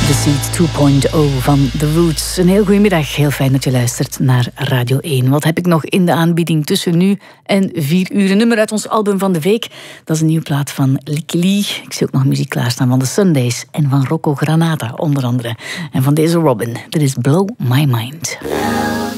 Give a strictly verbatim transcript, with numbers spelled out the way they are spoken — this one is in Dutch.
The Seed twee punt nul van The Roots. Een heel goede middag. Heel fijn dat je luistert naar Radio één. Wat heb ik nog in de aanbieding tussen nu en vier uur? Een nummer uit ons album van de week. Dat is een nieuwe plaat van Licky Lee. Ik zie ook nog muziek klaarstaan van The Sundays en van Rocco Granata onder andere. En van deze Robin. Dit is Blow My Mind.